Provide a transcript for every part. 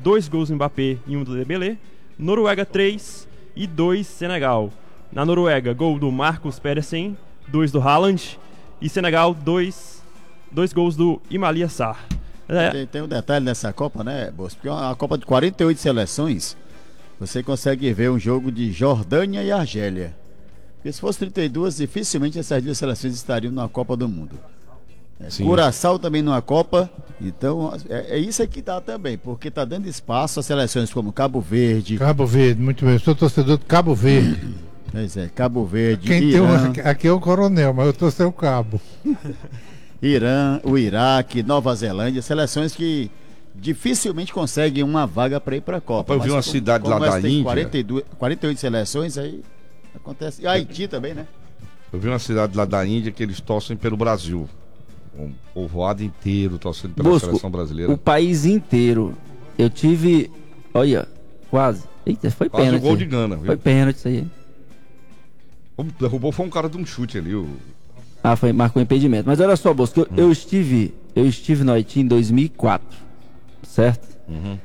2 gols do Mbappé e 1 do Dembélé. Noruega 3 e 2 Senegal. Na Noruega, gol do Marcus Pedersen, 2 do Haaland. E Senegal, 2 gols do Ismaïla Sarr. Tem um detalhe nessa Copa, né, Bosco? Porque é uma Copa de 48 seleções. Você consegue ver um jogo de Jordânia e Argélia. Porque se fosse 32, dificilmente essas duas seleções estariam na Copa do Mundo. Curaçao também numa Copa. Então é isso aí que dá também, porque está dando espaço a seleções como Cabo Verde. Cabo Verde, muito bem. Eu sou torcedor do Cabo Verde. Pois é, Cabo Verde. Aqui é o coronel, mas eu torcedor do Cabo. Irã, o Iraque, Nova Zelândia, seleções que dificilmente conseguem uma vaga para ir para a Copa. Eu vi uma cidade lá da Índia. 48 seleções, aí acontece. E Haiti também, né? Eu vi uma cidade lá da Índia que eles torcem pelo Brasil. Um povoado inteiro torcendo pela seleção brasileira. O país inteiro. Eu tive. Olha, quase. Eita, foi quase pênalti. O gol de Gana, viu? Foi pênalti isso aí. Derrubou foi um cara de um chute ali. Marcou impedimento. Mas olha só, Bosco, eu estive no Haiti em 2004, certo? Uhum.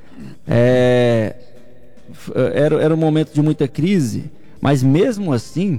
Era um momento de muita crise, mas mesmo assim,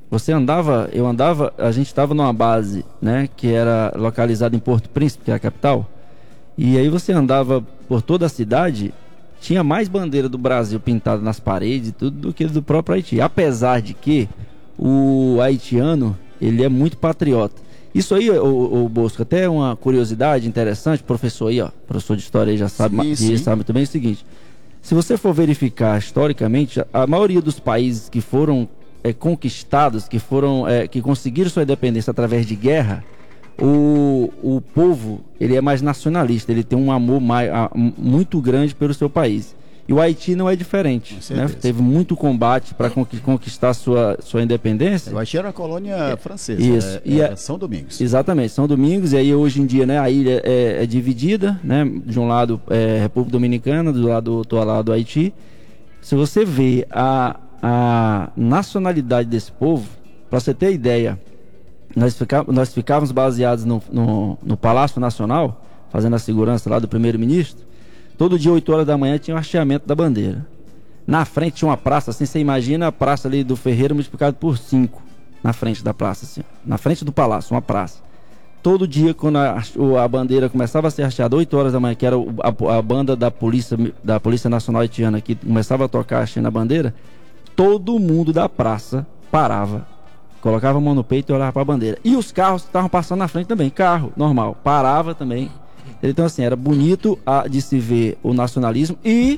a gente estava numa base, né, que era localizada em Porto Príncipe, que é a capital, e aí você andava por toda a cidade, tinha mais bandeira do Brasil pintada nas paredes e tudo do que do próprio Haiti, apesar de que o haitiano, ele é muito patriota. Isso aí, o Bosco, até uma curiosidade interessante, professor aí, professor de história aí já sabe, sabe muito bem o seguinte: se você for verificar historicamente, a maioria dos países que foram conquistados, que conseguiram sua independência através de guerra, o povo, ele é mais nacionalista, ele tem um amor muito grande pelo seu país. E o Haiti não é diferente, né? Teve muito combate para conquistar sua independência. O Haiti era a colônia francesa. Isso. São Domingos. Exatamente, São Domingos. E aí hoje em dia, né, a ilha é dividida, né? De um lado República Dominicana, do outro lado Haiti. Se você vê a nacionalidade desse povo, para você ter ideia, nós ficávamos baseados no Palácio Nacional, fazendo a segurança lá do primeiro-ministro. Todo dia, 8 horas da manhã, tinha o hasteamento da bandeira. Na frente tinha uma praça, assim, você imagina a praça ali do Ferreira multiplicado por 5. Na frente da praça, assim. Na frente do palácio, uma praça. Todo dia, quando a bandeira começava a ser hasteada, 8 horas da manhã, que era a banda da Polícia Nacional Haitiana, que começava a tocar hasteando a bandeira, todo mundo da praça parava, colocava a mão no peito e olhava para a bandeira. E os carros que estavam passando na frente também, carro normal, parava também. Então, assim, era bonito de se ver o nacionalismo e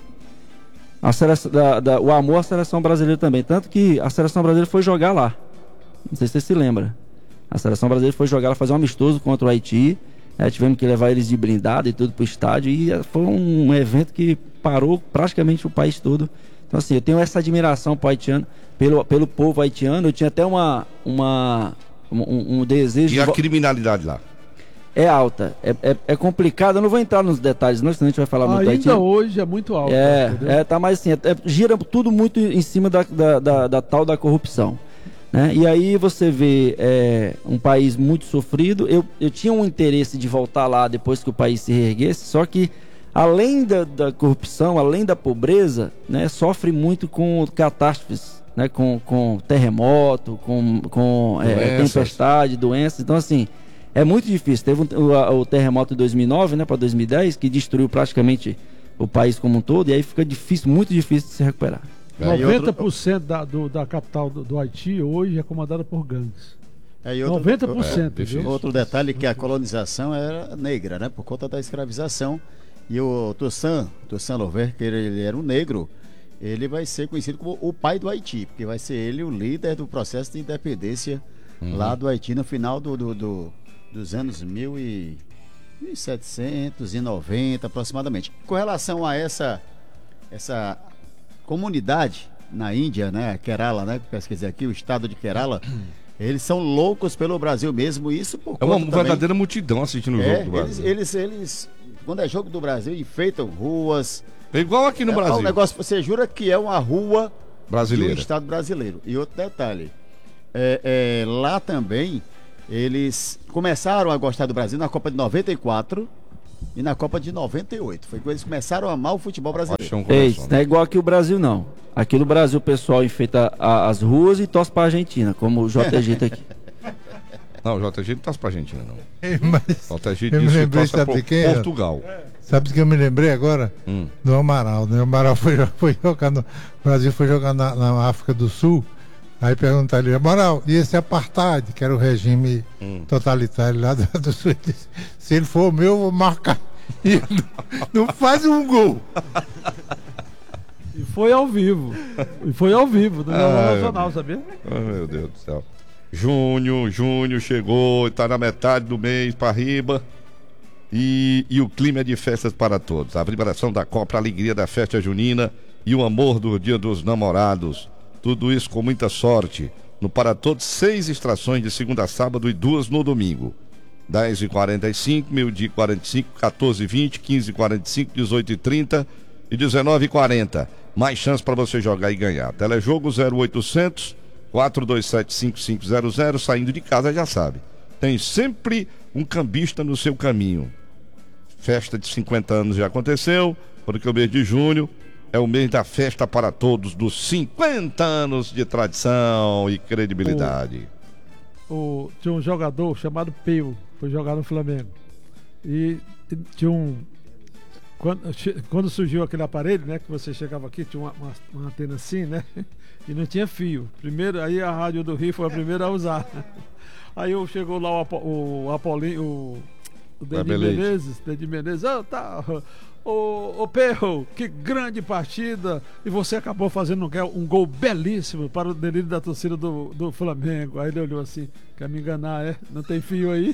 o amor à seleção brasileira também. Tanto que a seleção brasileira foi jogar lá. Não sei se você se lembra. A seleção brasileira foi jogar lá, fazer um amistoso contra o Haiti. Tivemos que levar eles de blindado e tudo pro estádio. E foi um evento que parou praticamente o país todo. Então, assim, eu tenho essa admiração pro haitiano, pelo povo haitiano. Eu tinha até um desejo. E a criminalidade lá? É alta, é complicado. Eu não vou entrar nos detalhes, não, senão a gente vai falar muito do Haiti. Ainda hoje é muito alta. Tá mais assim, gira tudo muito em cima da tal da corrupção, né? E aí você vê um país muito sofrido. Eu tinha um interesse de voltar lá depois que o país se reerguesse, só que além da corrupção, além da pobreza, né, sofre muito com catástrofes, né, com terremoto, com tempestade, doenças. Então, assim, é muito difícil. Teve o terremoto de 2009, né, para 2010, que destruiu praticamente o país como um todo, e aí fica difícil, muito difícil de se recuperar. 90% da capital do Haiti hoje é comandada por gangues. 90%. Viu? Outro detalhe que a colonização era negra, né, por conta da escravização. E o Toussaint Louverture, que ele era um negro, ele vai ser conhecido como o pai do Haiti, porque vai ser ele o líder do processo de independência lá do Haiti no final dos anos 1790 aproximadamente. Com relação a essa comunidade na Índia, né, Kerala, né, pesquisei aqui, o estado de Kerala, eles são loucos pelo Brasil mesmo, isso por conta uma verdadeira multidão assistindo o jogo do Brasil. Eles quando é jogo do Brasil, enfeitam ruas. É igual aqui no Brasil. É um negócio, você jura que é uma rua brasileira do estado brasileiro. E outro detalhe, lá também eles começaram a gostar do Brasil na Copa de 94, e na Copa de 98. Foi quando eles começaram a amar o futebol brasileiro. Não é igual aqui o Brasil, não. Aqui no Brasil o pessoal enfeita as ruas e torce pra Argentina, como o JG tá aqui. Não, o JG não torce pra Argentina, não. Mas O JG eu me disse que lembrei, torce pra sabe de quem era? Portugal. Sabe o que eu me lembrei agora? Do Amaral. Né? O Amaral foi jogar no... O Brasil foi jogar na África do Sul. Aí perguntaram ali, Amaral, e esse apartheid, que era o regime totalitário lá do Sul? Ele disse, se ele for o meu, eu vou marcar. E ele não faz um gol. E foi ao vivo. E foi ao vivo, do Jornal Nacional, sabia? Oh, meu Deus do céu. Junho chegou, tá na metade do mês para riba. E o clima é de festas para todos. A vibração da Copa, a alegria da festa junina e o amor do Dia dos Namorados. Tudo isso com muita sorte. No Para Todos, 6 extrações de segunda a sábado e 2 no domingo. 10h45, meio-dia 45, 14h20, 15h45, 18h30 e 19h40. Mais chance para você jogar e ganhar. Telejogo 0800 427 5500. Saindo de casa já sabe. Tem sempre um cambista no seu caminho. Festa de 50 anos já aconteceu, porque o mês de junho é o mês da festa para todos, dos 50 anos de tradição e credibilidade. Tinha um jogador chamado Peu, foi jogar no Flamengo. E tinha quando surgiu aquele aparelho, né, que você chegava aqui, tinha uma antena assim, né, e não tinha fio. Primeiro, aí a Rádio do Rio foi a primeira a usar. Aí chegou lá o Apolinho, o Dedi Menezes, ô Peu, que grande partida, e você acabou fazendo um gol belíssimo para o delírio da torcida do Flamengo. Aí ele olhou assim, quer me enganar, não tem fio aí?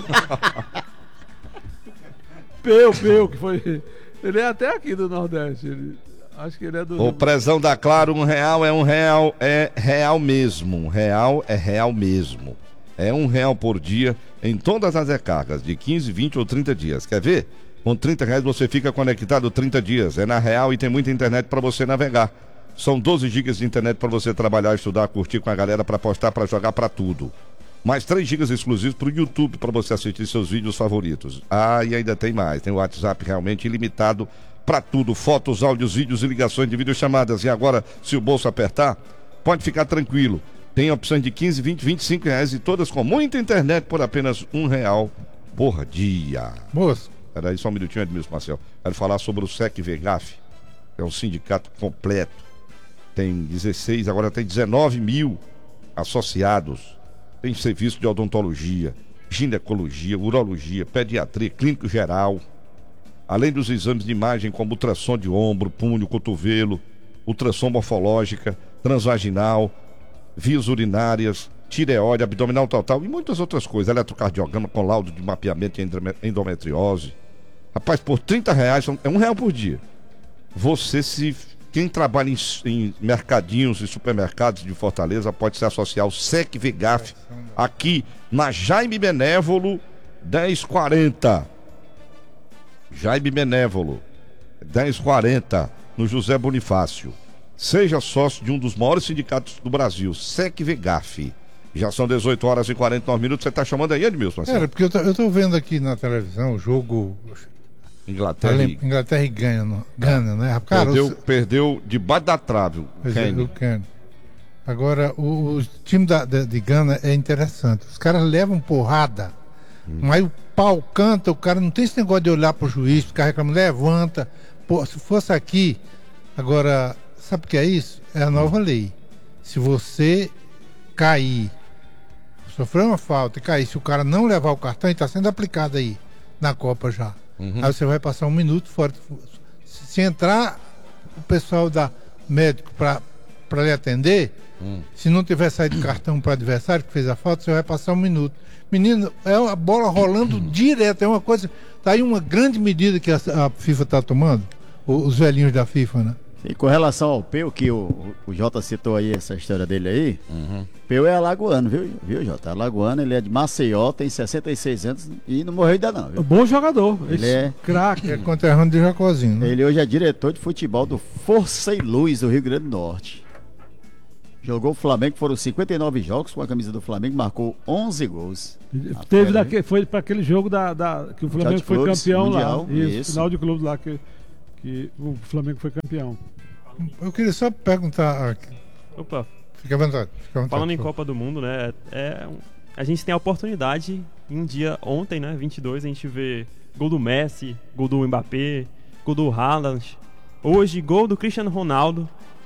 Peu, que foi, ele é até aqui do Nordeste, acho que ele é do... O prezão da Claro, R$1 é R$1, é real mesmo, R$1 é real mesmo. É R$1 por dia em todas as recargas, de 15, 20 ou 30 dias. Quer ver? Com R$30 você fica conectado 30 dias. É na Real e tem muita internet para você navegar. São 12 gigas de internet para você trabalhar, estudar, curtir com a galera, para postar, para jogar, para tudo. Mais 3 gigas exclusivos para o YouTube, para você assistir seus vídeos favoritos. Ah, e ainda tem mais. Tem o WhatsApp realmente ilimitado para tudo. Fotos, áudios, vídeos e ligações de videochamadas. E agora, se o bolso apertar, pode ficar tranquilo. Tem opções de 15, 20, 25 reais e todas com muita internet por apenas R$1 por dia. Moço. Peraí, só um minutinho, Edmilson Marcel. Quero falar sobre o SEC-VEGAF, que é um sindicato completo. Tem 16, agora tem 19 mil associados. Tem serviço de odontologia, ginecologia, urologia, pediatria, clínico geral. Além dos exames de imagem como ultrassom de ombro, punho, cotovelo, ultrassom morfológica, transvaginal, vias urinárias, tireoide, abdominal total e muitas outras coisas. Eletrocardiograma com laudo de mapeamento de endometriose. Rapaz, por R$30 é R$1 por dia. Quem trabalha em mercadinhos e supermercados de Fortaleza pode se associar ao SEC-VEGAF aqui na Jaime Benévolo 1040. Jaime Benévolo 1040 no José Bonifácio. Seja sócio de um dos maiores sindicatos do Brasil, SEC-VEGAF. Já são 18h49. Você tá chamando aí, Edmilson? Era, porque eu tô vendo aqui na televisão o jogo... Inglaterra e Gana, né? Cara, perdeu debaixo da trave o Kenny. Agora, o time de Gana é interessante. Os caras levam porrada, mas o pau canta, o cara não tem esse negócio de olhar pro juiz, ficar reclamando, levanta. Pô, se fosse aqui, agora, sabe o que é isso? É a nova lei. Se você cair, sofrer uma falta e cair, se o cara não levar o cartão, ele está sendo aplicado aí na Copa já. Aí você vai passar 1 minuto fora. Se entrar o pessoal da médico para lhe atender, se não tiver saído cartão para o adversário que fez a falta, você vai passar 1 minuto. Menino, é a bola rolando direto, é uma coisa. Tá aí uma grande medida que a FIFA está tomando, os velhinhos da FIFA, né? E com relação ao Peu, que o Jota citou aí essa história dele aí, Peu é alagoano, viu, Jota? Alagoano, ele é de Maceió, tem 66 anos e não morreu ainda não, viu? Bom jogador, ele é craque. É conterrâneo de Jacozinho, né? Ele hoje é diretor de futebol do Força e Luz do Rio Grande do Norte. Jogou o Flamengo, foram 59 jogos com a camisa do Flamengo, marcou 11 gols. Teve foi para aquele jogo que o Flamengo foi Clubes, campeão mundial, lá. Isso, final de clube lá que o Flamengo foi campeão. Eu queria só perguntar. Opa, Fica à vontade. falando em Copa do Mundo, né? A gente tem a oportunidade, em um dia ontem, né? 22, a gente vê gol do Messi, gol do Mbappé, gol do Haaland. Hoje, gol do Cristiano Ronaldo.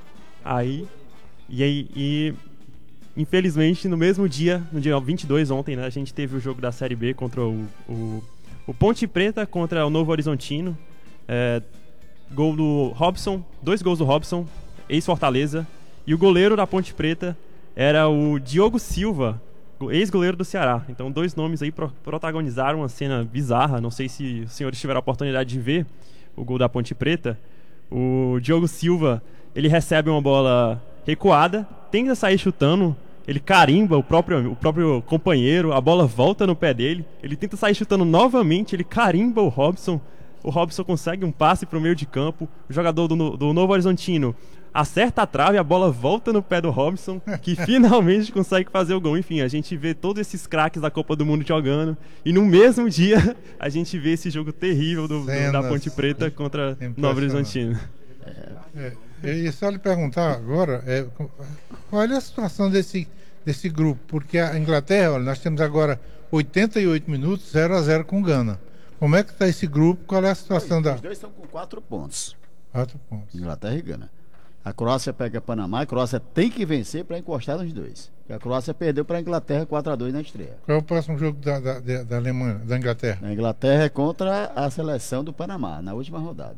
E infelizmente, no mesmo dia, no dia 22 ontem, né? A gente teve o jogo da Série B contra o Ponte Preta contra o Novo Horizontino. Gol do Robson, 2 gols do Robson, ex-Fortaleza. E o goleiro da Ponte Preta era o Diogo Silva, ex-goleiro do Ceará. Então 2 nomes aí protagonizaram uma cena bizarra. Não sei se os senhores tiveram a oportunidade de ver o gol da Ponte Preta. O Diogo Silva, ele recebe uma bola recuada, tenta sair chutando, ele carimba o próprio companheiro, a bola volta no pé dele, ele tenta sair chutando novamente, ele carimba o Robson consegue um passe para o meio de campo, o jogador do Novo Horizontino acerta a trave, a bola volta no pé do Robson, que finalmente consegue fazer o gol. Enfim, a gente vê todos esses craques da Copa do Mundo jogando, e no mesmo dia a gente vê esse jogo terrível da Ponte Preta contra o Novo Horizontino. E só lhe perguntar agora, qual é a situação desse grupo? Porque a Inglaterra, olha, nós temos agora 88 minutos, 0-0 com Gana. Como é que está esse grupo? Qual é a situação Os dois estão com 4 pontos. 4 pontos. Inglaterra e Gana. A Croácia pega Panamá, a Croácia tem que vencer para encostar nos dois. A Croácia perdeu para a Inglaterra 4-2 na estreia. Qual é o próximo jogo da Alemanha, da Inglaterra? A Inglaterra é contra a seleção do Panamá, na última rodada.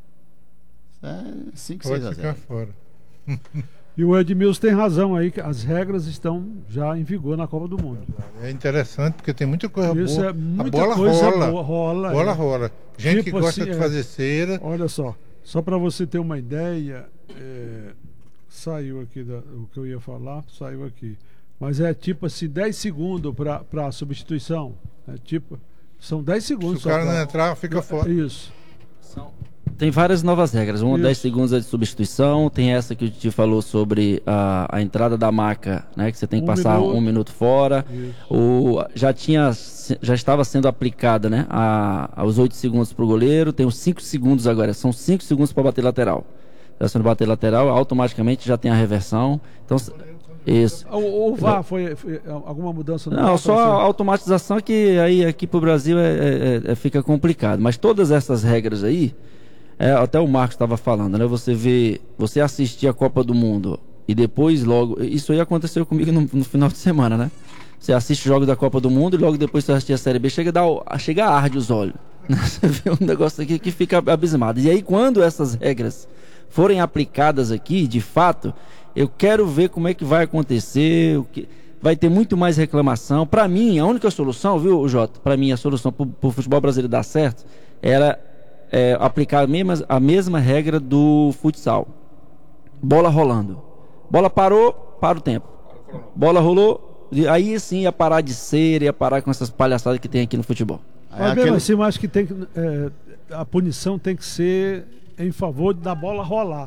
5, 6 a 0. Ficar fora. E o Edmilson tem razão aí, que as regras estão já em vigor na Copa do Mundo. É interessante, porque tem muita coisa Isso boa. é muita a bola coisa rola. Boa, rola. Gente Tipo que gosta assim, de fazer cera. Olha só para você ter uma ideia, saiu aqui o que eu ia falar, saiu aqui. Mas é tipo assim, 10 segundos para substituição. São 10 segundos. Se o cara não entrar, fica fora. Isso. Tem várias novas regras. 10 segundos de substituição. Tem essa que o Titi falou sobre a entrada da maca, né? Que você tem que passar 1 minuto fora. Já estava sendo aplicada, né? Aos 8 segundos para o goleiro. Tem os 5 segundos agora. São 5 segundos para bater lateral. Se não bater lateral, automaticamente já tem a reversão. Então, isso. O VAR foi alguma mudança? Não, só a automatização que aí aqui pro Brasil fica complicado. Mas todas essas regras aí, até o Marcos estava falando, né? Você assistir a Copa do Mundo e depois logo... Isso aí aconteceu comigo no final de semana, né? Você assiste jogos da Copa do Mundo e logo depois você assiste a Série B, chega a arde os olhos. Você vê um negócio aqui que fica abismado. E aí quando essas regras forem aplicadas aqui, de fato, eu quero ver como é que vai acontecer, vai ter muito mais reclamação. Para mim, a única solução, viu, Jota? Para mim, a solução para o futebol brasileiro dar certo era aplicar a mesma regra do futsal. Bola rolando. Bola parou, para o tempo. Bola rolou, aí sim ia parar de ser, ia parar com essas palhaçadas que tem aqui no futebol. Mas mesmo assim, eu acho que a punição tem que ser em favor da bola rolar.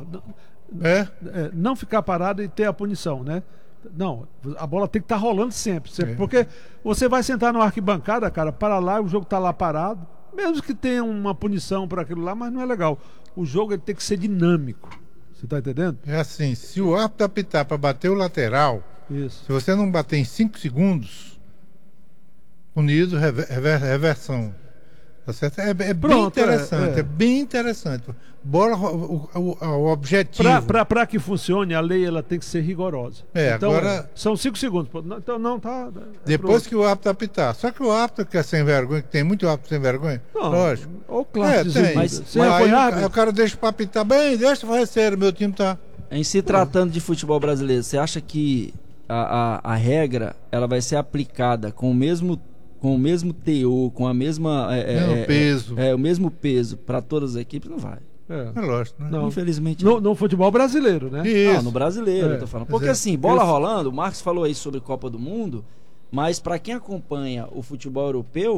Não ficar parado e ter a punição, né? Não, a bola tem que estar rolando sempre. Porque você vai sentar na arquibancada, cara, para lá, o jogo está lá parado. Mesmo que tenha uma punição para aquilo lá, mas não é legal. O jogo ele tem que ser dinâmico. Você está entendendo? É assim, se o árbitro apitar para bater o lateral, se você não bater em 5 segunos, punido, reversão. Tá certo? Bem interessante, é bem interessante. Bola, o objetivo. Para que funcione, a lei ela tem que ser rigorosa. Então, agora são 5 segundos. Então não tá. Depois que o árbitro apitar. Só que o árbitro que é sem vergonha, que tem muito árbitro sem vergonha, não, lógico. Ou claro, tem. Mas aí o cara deixa para apitar bem, deixa fazer sério, meu time tá. Em se tratando de futebol brasileiro, você acha que a regra ela vai ser aplicada com o mesmo teor, com a mesma peso. O mesmo peso para todas as equipes? Não vai. É lógico, né? Não, infelizmente. No futebol brasileiro, né? Isso. Não, no brasileiro, eu tô falando. Porque assim, bola rolando, o Marcos falou aí sobre Copa do Mundo, mas para quem acompanha o futebol europeu,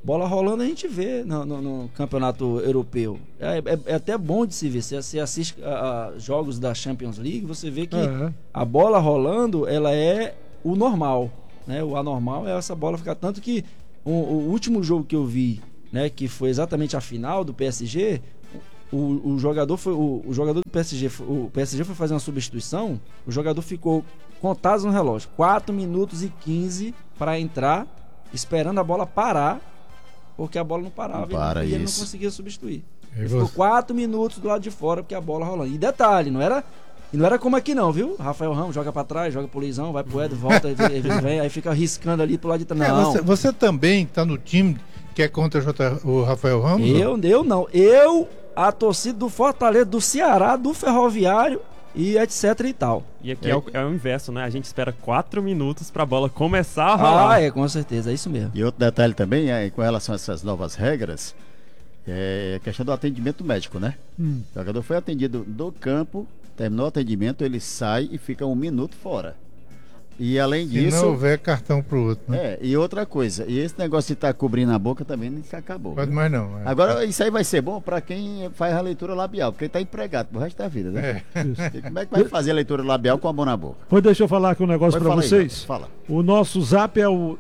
Bola rolando a gente vê no campeonato europeu. É até bom de se ver. Você assiste a jogos da Champions League, você vê que a bola rolando, ela é o normal, né? O anormal é essa bola ficar... Tanto que o último jogo que eu vi, né, que foi exatamente a final do PSG, o jogador do PSG, o PSG foi fazer uma substituição, o jogador ficou contados no relógio, 4 minutos e 15 para entrar, esperando a bola parar, porque a bola não parava e ele não conseguia substituir. Ele ficou 4 minutos do lado de fora porque a bola rolando. E detalhe, não era como aqui não, viu? Rafael Ramos joga pra trás, joga pro Luizão, vai pro Ed, volta, ele vem, aí fica riscando ali pro lado de trás. Não. Você também tá no time que é contra o Rafael Ramos? Eu não. A torcida do Fortaleza, do Ceará, do Ferroviário e etc e tal. E aqui é o inverso, né? A gente espera 4 minutos pra bola começar a rolar. Com certeza, é isso mesmo. E outro detalhe também, com relação a essas novas regras, é a questão do atendimento médico, né? O jogador foi atendido do campo, terminou o atendimento, ele sai e fica 1 minuto fora. E além disso... Se não houver cartão pro outro, né? E outra coisa, e esse negócio de estar cobrindo a boca também nem se acabou. Pode mais não. Agora, isso aí vai ser bom para quem faz a leitura labial, porque ele está empregado pro resto da vida, né? E como é que vai fazer a leitura labial com a mão na boca? Pois deixa eu falar aqui um negócio para vocês. Aí, fala. O nosso zap é o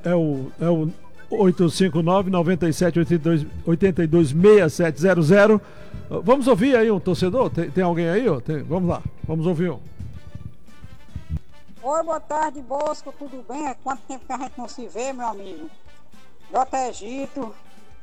859-9782-6700. Vamos ouvir aí um torcedor? Tem alguém aí? Vamos lá, vamos ouvir um. Oi, boa tarde, Bosco, tudo bem? Há quanto tempo que a gente não se vê, meu amigo? Jota Egito,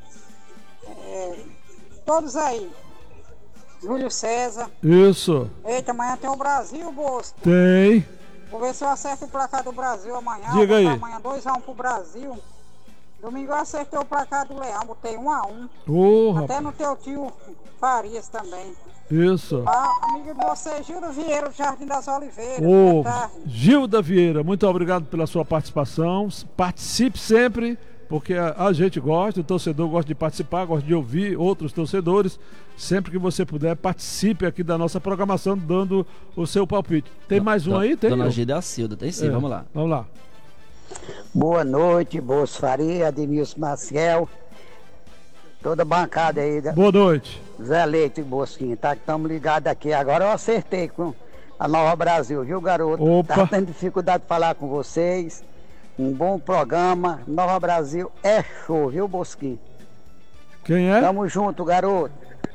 todos aí. Júlio César. Isso. Eita, amanhã tem o Brasil, Bosco. Tem. Vou ver se eu acerto o placar do Brasil amanhã. Diga aí. Amanhã 2-1 pro Brasil. Domingo eu acertei o placar do Leão, botei 1-1. Até Rapaz. no teu tio Farias também. Isso. Amigo de você, Gilda Vieira, do Jardim das Oliveiras. Gilda Vieira, muito obrigado pela sua participação. Participe sempre, porque a gente gosta, o torcedor gosta de participar, gosta de ouvir outros torcedores. Sempre que você puder, participe aqui da nossa programação, dando o seu palpite. Tem mais um aí? Tem? Dona Gida Silda, tem sim, vamos lá. Vamos lá. Boa noite, Bolso Faria, Ademilson Maciel, toda a bancada aí. Boa noite. Zé Leite e Bosquinho, tá? Estamos ligados aqui. Agora eu acertei com a Nova Brasil, viu, garoto? Opa. Tá tendo dificuldade de falar com vocês. Um bom programa. Nova Brasil é show, viu, Bosquinho? Quem é? Tamo junto, garoto.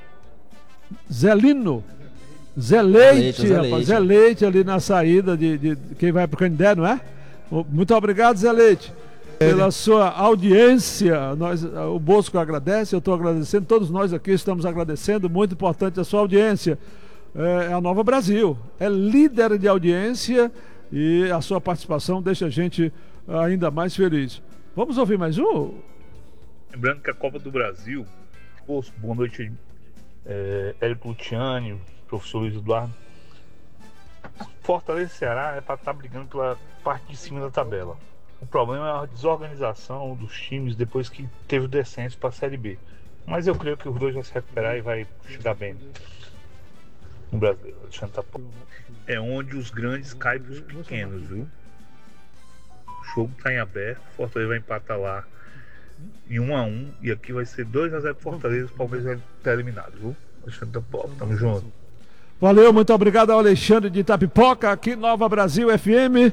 Zelino. Zé Leite, rapaz. Zé Leite ali na saída de quem vai pro Canindé, não é? Muito obrigado, Zé Leite, pela sua audiência. O Bosco agradece, eu estou agradecendo, todos nós aqui estamos agradecendo. Muito importante a sua audiência. É a Nova Brasil, é líder de audiência e a sua participação deixa a gente ainda mais feliz. Vamos ouvir mais um? Lembrando que a Copa do Brasil, Bosco, boa noite, Hélio Plutiani, professor Luiz Eduardo. Fortaleza e Ceará é para estar brigando pela parte de cima da tabela. O problema é a desorganização dos times depois que teve o descenso para a Série B. Mas eu creio que os dois vão se recuperar e vai chegar bem no Brasileiro. É onde os grandes caem para os pequenos, viu? O jogo está em aberto, o Fortaleza vai empatar lá em 1-1 e aqui vai ser 2-0 pro Fortaleza, o Palmeiras vai estar eliminado, viu? Alexandre Pop, tamo junto. Valeu, muito obrigado ao Alexandre de Itapipoca, aqui Nova Brasil FM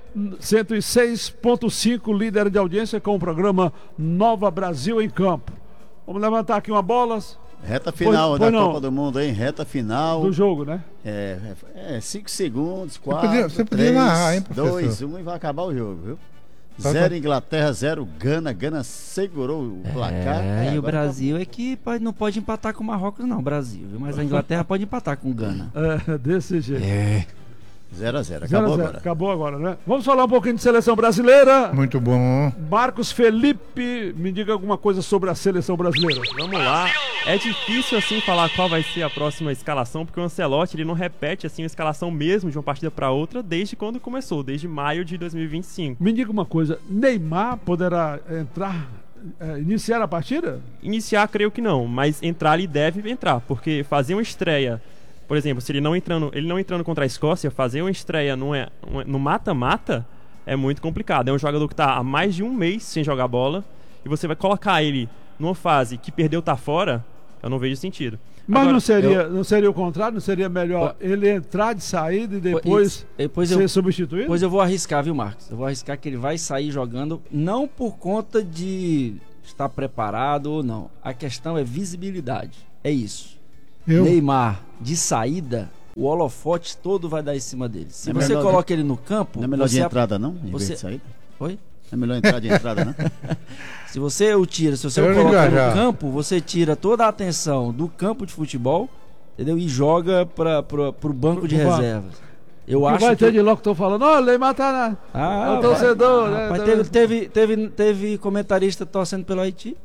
106.5, líder de audiência com o programa Nova Brasil em Campo. Vamos levantar aqui uma bola. Reta final da Copa do Mundo, hein? Reta final. Do jogo, né? 5 segundos, 4, você podia narrar, hein, 2, 1 e vai acabar o jogo, viu? 0 Inglaterra, 0 Gana. Gana segurou o placar. E o Brasil é que não pode empatar com o Marrocos, não, Brasil, viu? Mas a Inglaterra pode empatar com o Gana. Desse jeito. 0-0, acabou agora, né? Vamos falar um pouquinho de seleção brasileira. Muito bom. Marcos Felipe, me diga alguma coisa sobre a seleção brasileira. Vamos lá. É difícil assim falar qual vai ser a próxima escalação, porque o Ancelotti ele não repete assim a escalação mesmo de uma partida para outra desde quando começou, desde maio de 2025. Me diga uma coisa, Neymar poderá iniciar a partida? Iniciar, creio que não, mas entrar ele deve entrar, porque fazer uma estreia, por exemplo, se ele não entrando contra a Escócia, fazer uma estreia no mata-mata é muito complicado. É um jogador que está há mais de um mês sem jogar bola e você vai colocar ele numa fase que perdeu tá fora, eu não vejo sentido. Mas Agora, não seria o contrário? Não seria melhor ele entrar de saída e depois ser substituído? Pois eu vou arriscar, viu, Marcos? Eu vou arriscar que ele vai sair jogando, não por conta de estar preparado ou não. A questão é visibilidade. É isso. Neymar, de saída, o holofote todo vai dar em cima dele. Se você coloca ele no campo... Não é melhor de entrada, não? Em vez de saída? Oi? É melhor entrar de entrada, né? Se você o coloca no campo, você tira toda a atenção do campo de futebol, entendeu? E joga pro banco de reservas. Eu acho vai ter de logo que tô falando, o Neymar tá o torcedor, né? Mas teve comentarista torcendo pelo Haiti.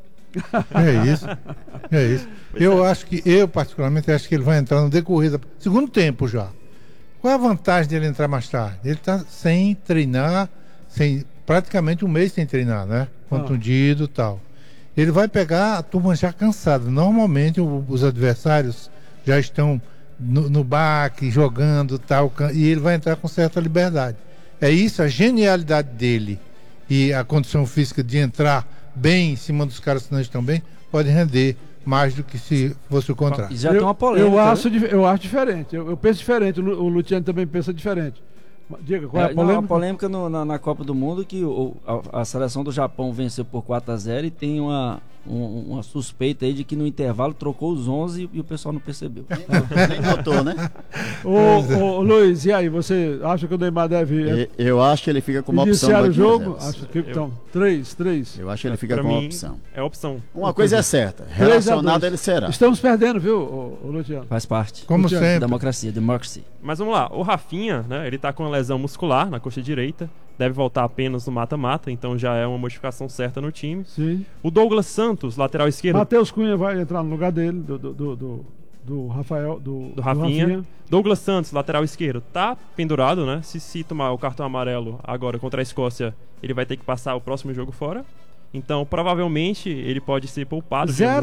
É isso. Eu particularmente acho que ele vai entrar no decorrer do segundo tempo já. Qual é a vantagem dele entrar mais tarde? Ele tá sem treinar, praticamente um mês sem treinar, né? Contundido e tal. Ele vai pegar a turma já cansada. Normalmente os adversários já estão no baque, jogando tal, e ele vai entrar com certa liberdade. É isso, a genialidade dele e a condição física de entrar bem em cima dos caras que não estão bem, pode render mais do que se fosse o contrário. Já tem uma polêmica. Eu acho diferente, eu penso diferente, o Luciano também pensa diferente. Diga, qual é a polêmica? Não, a polêmica na Copa do Mundo que a seleção do Japão venceu por 4-0 e tem uma suspeita aí de que no intervalo trocou os 11 e o pessoal não percebeu. Nem notou, né? Ô Luiz, e aí, você acha que o Neymar deve... Eu acho que ele fica com uma opção. Iniciar o jogo? Acho que então, 3. Eu acho que ele fica com uma opção. É opção. Uma coisa é certa, relacionado ele será. Estamos perdendo, viu, o Luciano? Faz parte. Como Luciano. sempre. Democracy. Mas vamos lá, o Rafinha, né, ele tá com uma lesão muscular na coxa direita, deve voltar apenas no mata-mata, então já é uma modificação certa no time. Sim. O Douglas Santos, lateral esquerdo... Matheus Cunha vai entrar no lugar dele, do Rafael, do Rafinha. Douglas Santos, lateral esquerdo, tá pendurado, né? Se tomar o cartão amarelo agora contra a Escócia, ele vai ter que passar o próximo jogo fora. Então, provavelmente, ele pode ser poupado. Zero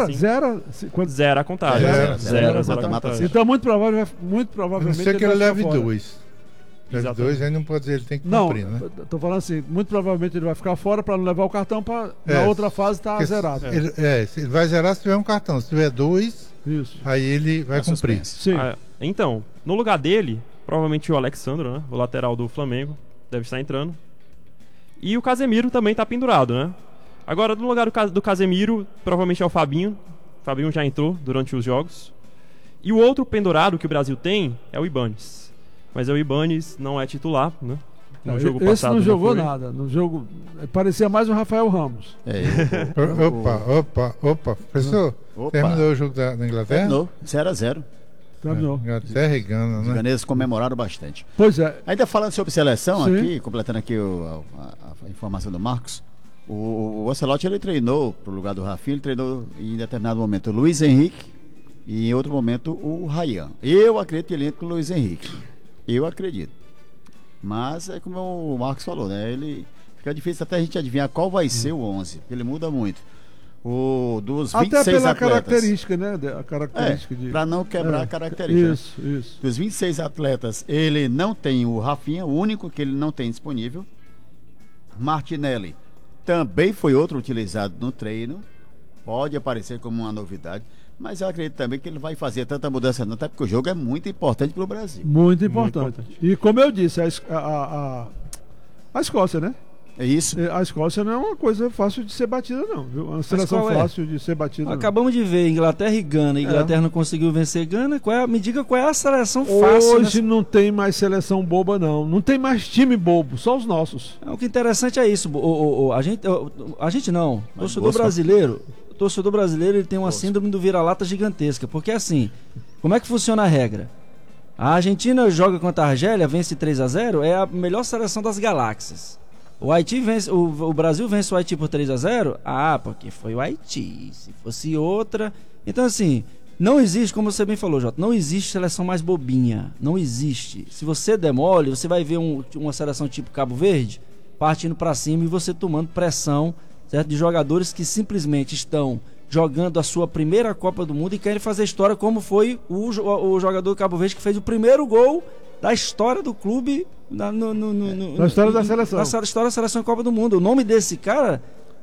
a contagem. Zero a contagem. Então, muito provavelmente... A não ser que ele leve 2. Leve 2, aí não pode dizer, ele tem que cumprir, né? Tô falando assim, muito provavelmente ele vai ficar fora para não levar o cartão para na outra fase tá zerado. Ele vai zerar se tiver um cartão. Se tiver 2, aí ele vai cumprir. Sim. Então, no lugar dele, provavelmente o Alexandro, né? O lateral do Flamengo, deve estar entrando. E o Casemiro também tá pendurado, né? Agora, no lugar do Casemiro, provavelmente é o Fabinho. O Fabinho já entrou durante os jogos. E o outro pendurado que o Brasil tem é o Ibanes. Mas o Ibanes não é titular, né? No jogo esse passado não jogou nada. No jogo parecia mais o Rafael Ramos. Opa, professor, terminou o jogo da Inglaterra? Terminou, 0-0. Terminou. Inglaterra e Gana, né? Os ganeses comemoraram bastante. Pois é. Ainda falando sobre seleção, aqui, completando aqui a informação do Marcos, o Ancelotti, ele treinou pro lugar do Rafinha, ele treinou em determinado momento o Luiz Henrique e em outro momento o Ryan. Eu acredito que ele entra com o Luiz Henrique. Eu acredito. Mas é como o Marcos falou, né? Ele fica difícil até a gente adivinhar qual vai ser o 11, porque ele muda muito. Dos 26 até pela atletas, característica, né? A característica para não quebrar a característica. Isso. Dos 26 atletas, ele não tem o Rafinha, o único que ele não tem disponível. Martinelli também foi outro utilizado no treino. Pode aparecer como uma novidade. Mas eu acredito também que ele vai fazer tanta mudança não, até porque o jogo é muito importante para o Brasil. Muito importante. E como eu disse, a Escócia, né? É isso. A Escócia não é uma coisa fácil de ser batida, não. Viu? Uma seleção fácil de ser batida. Acabamos de ver Inglaterra e Gana. Inglaterra não conseguiu vencer Gana. Me diga qual é a seleção fácil. Hoje não tem mais seleção boba, não. Não tem mais time bobo, só os nossos. O que é interessante é isso. A gente não. Torcedor brasileiro. O torcedor brasileiro, ele tem uma síndrome do vira-lata gigantesca, porque assim, como é que funciona a regra? A Argentina joga contra a Argélia, vence 3-0, é a melhor seleção das galáxias. O Haiti vence, o Brasil vence o Haiti por 3-0, porque foi o Haiti, se fosse outra... Então assim, não existe, como você bem falou, Jota, não existe seleção mais bobinha, não existe. Se você demole, você vai ver uma seleção tipo Cabo Verde, partindo para cima e você tomando pressão, certo? De jogadores que simplesmente estão jogando a sua primeira Copa do Mundo e querem fazer história, como foi o jogador do Cabo Verde que fez o primeiro gol da história do clube na história da seleção. Na história da seleção Copa do Mundo. O nome desse cara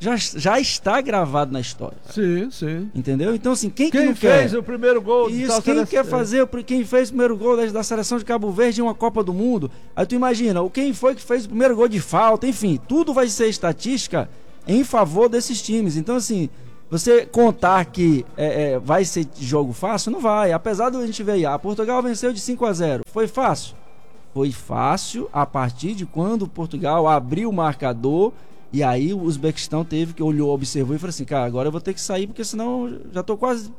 já está gravado na história. Sim, sim. Entendeu? Então, assim, quem Quem não fez quer? o primeiro gol? Isso, quem quer fazer, quem fez o primeiro gol da seleção de Cabo Verde em uma Copa do Mundo? Aí tu imagina, quem foi que fez o primeiro gol de falta, enfim, tudo vai ser estatística em favor desses times. Então, assim, você contar que vai ser jogo fácil, não vai. Apesar de a gente ver aí, a Portugal venceu de 5-0. Foi fácil? Foi fácil a partir de quando Portugal abriu o marcador. E aí o Uzbequistão olhou, observou e falou assim, cara, agora eu vou ter que sair porque senão já tô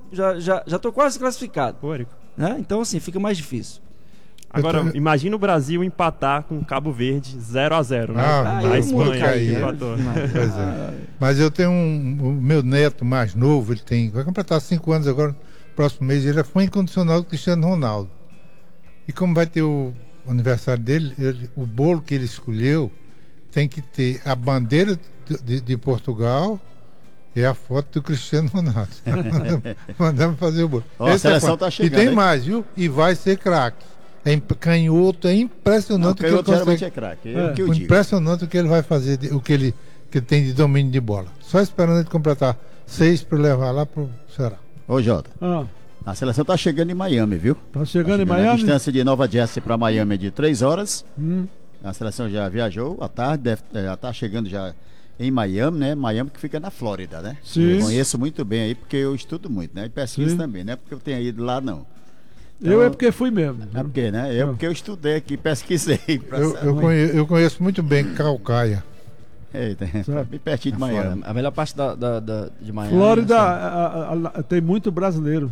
quase classificado. Né? Então, assim, fica mais difícil. Agora, imagina o Brasil empatar com Cabo Verde 0-0, né? A Espanha empatou. Pois é. Mas eu tenho o meu neto mais novo, vai completar 5 anos agora, no próximo mês, ele é fã incondicional do Cristiano Ronaldo. E como vai ter o aniversário dele, o bolo que ele escolheu tem que ter a bandeira de Portugal e a foto do Cristiano Ronaldo. Mandamos fazer o bolo. A seleção tá chegando. E tem hein? mais, viu? E vai ser craque. Canhoto, é impressionante o que ele geralmente é craque. Impressionante o que ele vai fazer, o que ele tem de domínio de bola. Só esperando ele completar 6 para levar lá pro Ceará. Ô, Jota. A seleção tá chegando em Miami, viu? Tá chegando em Miami? A distância de Nova Jersey para Miami é de 3 horas. A seleção já viajou à tarde, já está chegando já em Miami, né? Miami que fica na Flórida, né? Sim. Eu conheço muito bem aí, porque eu estudo muito, né? E pesquiso também, não é porque eu tenho ido lá, não. Então, eu é porque fui mesmo. É porque, né? Porque eu estudei aqui, pesquisei. Eu conheço muito bem Calcaia. Eita, bem pertinho de Miami. A melhor parte de Miami. Flórida tem muito brasileiro.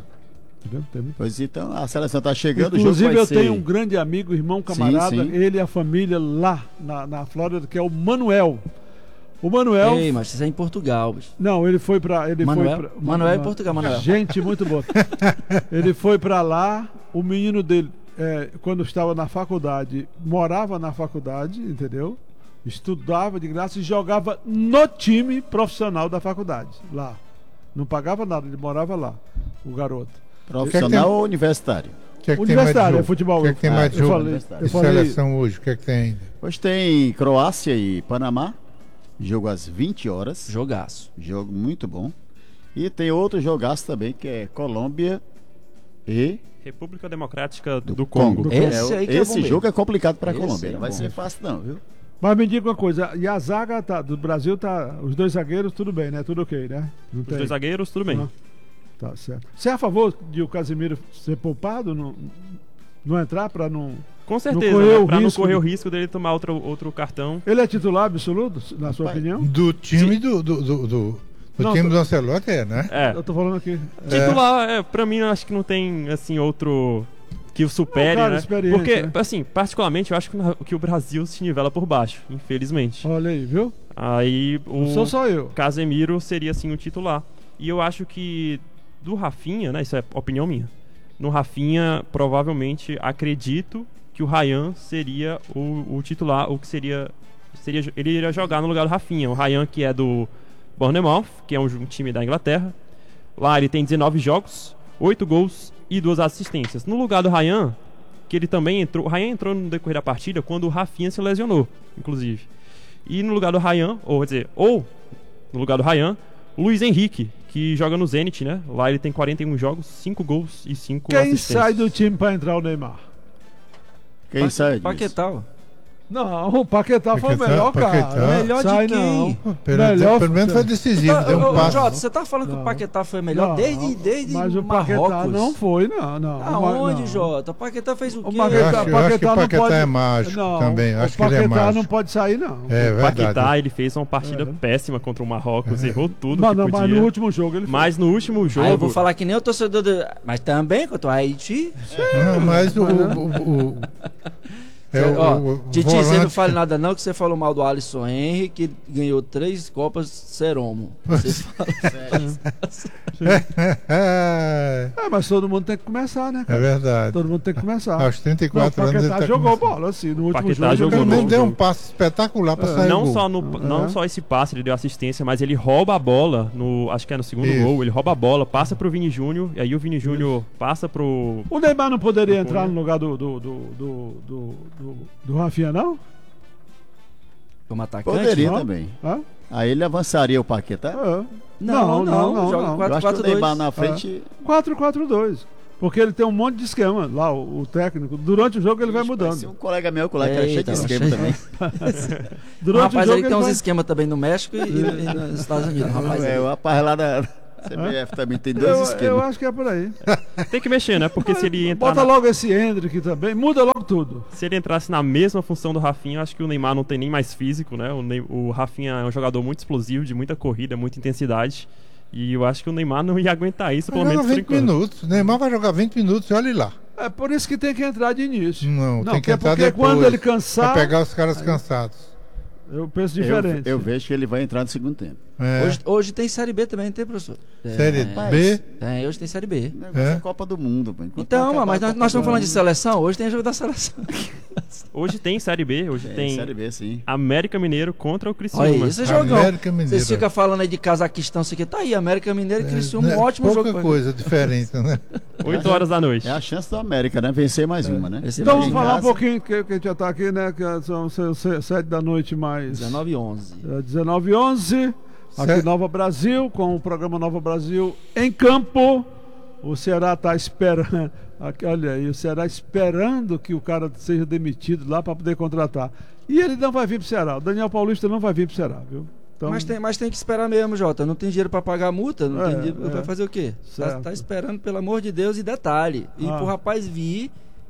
Pois então, a seleção está chegando. Inclusive, eu tenho um grande amigo, irmão, camarada, ele e a família lá na Flórida, que é o Manuel. O Manuel. Ei, mas isso é em Portugal. Bicho. Não, ele foi para. Manuel é em Portugal, Manuel. Gente, muito boa. Ele foi para lá, o menino dele, quando estava na faculdade, morava na faculdade, entendeu? Estudava de graça e jogava no time profissional da faculdade, lá. Não pagava nada, ele morava lá, o garoto. Profissional ou universitário? Universitário, é futebol. O que é que tem mais de jogo? Seleção hoje, o que é que tem ainda? Hoje tem Croácia e Panamá. Jogo às 20 horas. Jogaço. Jogo muito bom. E tem outro jogaço também, que é Colômbia e... República Democrática do Congo. Esse jogo é complicado para a Colômbia. Não vai ser fácil não, viu? Mas me diga uma coisa, e a zaga do Brasil os 2 zagueiros, tudo bem, né? Tudo ok, né? Os 2 zagueiros, tudo bem. Tá certo. Você é a favor de o Casemiro ser poupado, não entrar para não... Com certeza, para não correr o risco dele tomar outro cartão. Ele é titular absoluto, na sua opinião? Do time do time do Ancelotti, né? Eu tô falando aqui. Titular, pra mim, eu acho que não tem, assim, outro que o supere, né? Porque, assim, particularmente, eu acho que o Brasil se nivela por baixo, infelizmente. Olha aí, viu? Aí Sou só eu. Casemiro seria, assim, o titular. E eu acho que do Rafinha, né? Isso é opinião minha. No Rafinha, provavelmente, acredito que o Ryan seria o titular, ou que seria ele iria jogar no lugar do Rafinha. O Ryan, que é do Bournemouth, que é um time da Inglaterra. Lá ele tem 19 jogos, 8 gols e 2 assistências. No lugar do Ryan, que ele também entrou... O Ryan entrou no decorrer da partida quando o Rafinha se lesionou, inclusive. E no lugar do Ryan, ou no lugar do Ryan, o Luiz Henrique, que joga no Zenit, né? Lá ele tem 41 jogos, 5 gols e 5 assistências. Quem sai do time para entrar o Neymar? Quem sai disso? Paquetá. Não, o Paquetá foi o melhor, cara. Melhor de quem? Pelo menos foi decisivo, deu um passo. Jota, você tá falando que o Paquetá foi melhor desde mas o Marrocos? Paquetá não foi, não. Aonde, Jota? O Paquetá fez o quê? Eu acho que o Paquetá é mágico também. Acho que ele é mágico. O Paquetá não pode sair, não. É verdade. O Paquetá, ele fez uma partida péssima contra o Marrocos, errou tudo que podia. Mas no último jogo ele fez. Mas no último jogo... eu vou falar que nem o torcedor mas também contra o Haiti. Não, mas Titi, você não fale nada não, que você falou mal do Alisson Henry, que ganhou 3 Copas Seromo. Você mas todo mundo tem que começar, né, cara? É verdade. Todo mundo tem que começar. Aos 34 anos ele tá jogou bola, assim, no último jogo. Ele deu um passe espetacular pra sair Não só esse passe, ele deu assistência, mas ele rouba a bola, acho que é no segundo gol, ele rouba a bola, passa pro Vini Júnior, e aí o Vini Júnior passa pro... O Neymar não poderia entrar no lugar do Rafinha, não? como atacante? Poderia não? também. Hã? Aí ele avançaria o Paquetá. Não, joga não. Eu acho que o 4-4-2. Neymar na frente. 4-4-2. Porque ele tem um monte de esquema lá, o técnico. Durante o jogo ele vai mudando. Parecia um colega meu lá que era cheio de Eita, esquema cheio. também. Durante Rapaz, o jogo ele tem uns vai... esquemas também no México e nos Estados Unidos. Rapaz, O rapaz lá da CBF também tem dois eu esquemas. acho que é por aí. Tem que mexer, né? Porque se ele entrar Bota logo esse Hendrick também, muda logo tudo. se ele entrasse na mesma função do Rafinha, eu acho que o Neymar não tem nem mais físico, né? O Rafinha é um jogador muito explosivo, de muita corrida, muita intensidade. E eu acho que o Neymar não ia aguentar isso, pelo Vai menos jogar por 20 enquanto. minutos. Neymar vai jogar 20 minutos e olha lá. É por isso que tem que entrar de início. Não, tem que é entrar porque depois. quando ele cansar, Pra pegar os caras cansados. eu penso diferente. Eu vejo que ele vai entrar no segundo tempo. É. Hoje tem Série B também, não tem, professor? Série B. Tem, hoje tem Série B. O negócio é Copa do Mundo. Pô. Enquanto Então, não mas acabar a nós Copa estamos do falando de Mundo- seleção, hoje tem jogo da seleção. Hoje tem Série B, hoje tem Série B, sim. América Mineiro contra o Criciúma. Olha isso, jogão. América Mineiro. Vocês ficam falando aí de Cazaquistão, isso aqui tá aí, América Mineiro e Criciúma, um ótimo pouca jogo. coisa diferente, né? 8 horas da noite. É a chance do América, né? Vencer mais uma, né? Esse Então vai vamos em falar um casa. pouquinho, que a gente já tá aqui, né? Que são 7 da noite mais 19h11. 19h11. Aqui Certo. Nova Brasil, com o programa Nova Brasil em campo. O Ceará está esperando. Aqui, olha aí, o Ceará esperando que o cara seja demitido lá para poder contratar. E ele não vai vir para o Ceará. O Daniel Paulista não vai vir para o Ceará, viu? Então, Mas tem que esperar mesmo, Jota. Não tem dinheiro pra pagar a multa, não tem dinheiro. é. Vai fazer o quê? Certo. Tá esperando, pelo amor de Deus, e detalhe. E Ah. pro rapaz vir,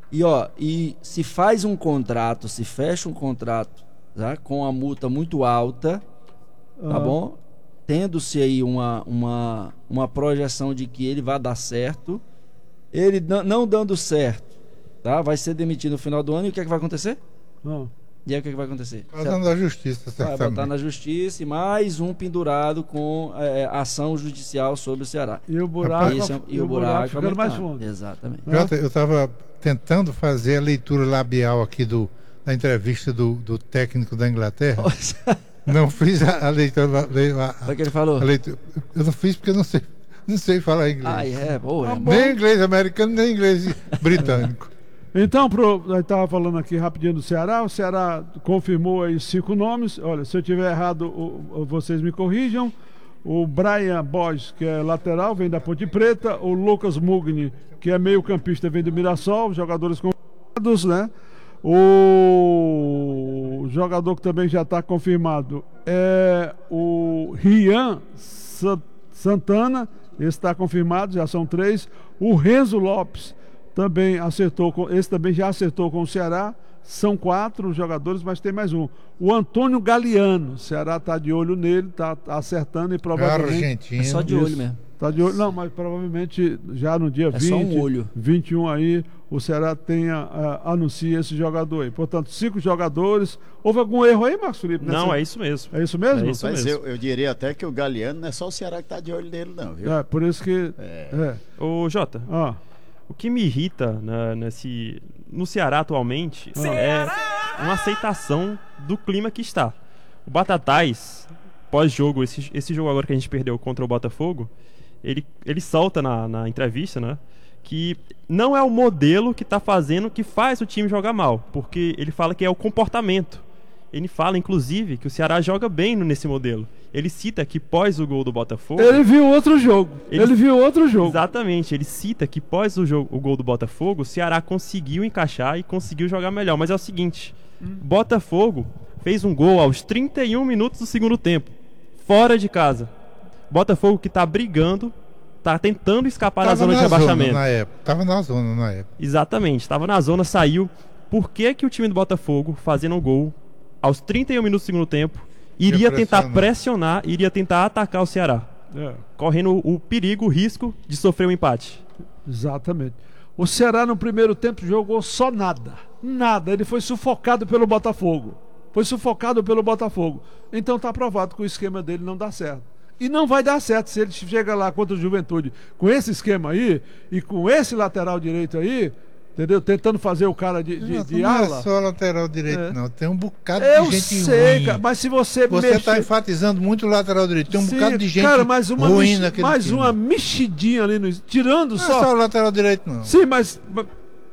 e se faz um contrato, se fecha um contrato, tá? Com a multa muito alta, tá Ah. bom? Tendo-se aí uma projeção de que ele vai dar certo, ele não dando certo, tá? Vai ser demitido no final do ano, e o que é que vai acontecer? não. E aí o que é que vai acontecer? Passando da justiça, Vai botar certamente. na justiça e mais um pendurado com ação judicial sobre o Ceará. E o buraco, E o buraco ficando mais aumentando. fundo. Exatamente. Jota, eu estava tentando fazer a leitura labial aqui da entrevista do técnico da Inglaterra. Não fiz a leitura. Olha o que ele falou. A leitura. Eu não fiz porque eu não sei falar inglês. Boa. Nem inglês americano, nem inglês britânico. Então, eu estava falando aqui rapidinho do Ceará. O Ceará confirmou aí 5 nomes. Olha, se eu tiver errado, vocês me corrijam. O Brian Boys, que é lateral, vem da Ponte Preta. O Lucas Mugni, que é meio-campista, vem do Mirassol. Jogadores confirmados, né? O jogador que também já está confirmado é o Rian Santana. Esse está confirmado, já são 3. O Renzo Lopes também esse também já acertou com o Ceará. São 4 jogadores, mas tem mais um. O Antônio Galeano. O Ceará está de olho nele, está acertando e provavelmente. Argentina. É só de olho mesmo. Tá de olho. Não, mas provavelmente já no dia É 20, só um olho. 21 aí, o Ceará anuncia esse jogador aí. Portanto, 5 jogadores. Houve algum erro aí, Marcos Felipe? Não, é isso mesmo. É isso mesmo? É isso Mas mesmo. eu diria até que o Galeano não é só o Ceará que tá de olho nele, não, viu? É, por isso que. Ô, Jota, Ah, o que me irrita no Ceará atualmente é uma aceitação do clima que está. O Batatais, pós-jogo, esse jogo agora que a gente perdeu contra o Botafogo, ele solta na entrevista, né, que não é o modelo que faz o time jogar mal, porque ele fala que é o comportamento. Ele fala, inclusive, que o Ceará joga bem nesse modelo. Ele cita que pós o gol do Botafogo... ele viu outro jogo. Ele viu outro jogo. Exatamente, ele cita que pós o gol do Botafogo, o Ceará conseguiu encaixar e conseguiu jogar melhor. Mas é o seguinte, Botafogo fez um gol aos 31 minutos do segundo tempo, fora de casa. Botafogo que tá brigando, tá tentando escapar da zona de rebaixamento. Tava na zona na época. Exatamente, estava na zona, saiu. Por que o time do Botafogo, fazendo um gol aos 31 minutos do segundo tempo, iria tentar pressionar, iria tentar atacar o Ceará, correndo o perigo, o risco de sofrer um empate? Exatamente. O Ceará no primeiro tempo jogou só nada. Nada. Ele foi sufocado pelo Botafogo. Então tá provado que o esquema dele não dá certo. E não vai dar certo se ele chega lá contra o Juventude com esse esquema aí e com esse lateral direito aí, entendeu? Tentando fazer o cara de Não ala. é só lateral direito, não. Tem um bocado Eu de gente sei, ruim. cara, mas se você está enfatizando muito o lateral direito. Tem um bocado de gente cara, mas ruim naquele mais time. uma mexidinha ali, tirando Não só... é só o lateral direito, não. Sim, mas